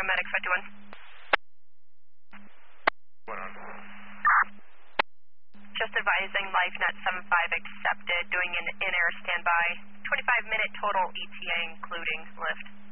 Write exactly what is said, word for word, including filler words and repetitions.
paramedics five two one. What on? Just advising LifeNet seven five accepted, doing an in-air standby. twenty-five minute total E T A including lift.